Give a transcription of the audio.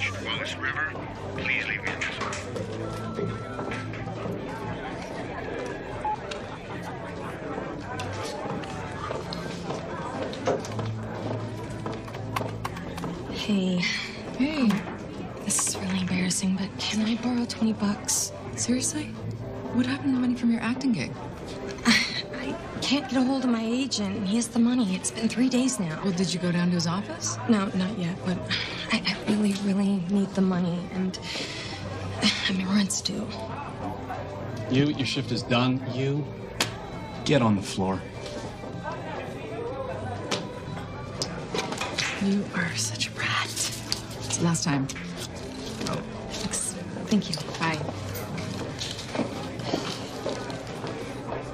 reached Wallace River. Please leave me a message. Hey. Hey. This is really embarrassing, but can I borrow $20? Seriously? What happened to the money from your acting gig? I can't get a hold of my agent. He has the money. It's been 3 days now. Well, did you go down to his office? No, not yet, but I really, really need the money, and my rent's due. Your shift is done. You get on the floor. You are such a brat. It's the last time. Thanks. Thank you. Bye.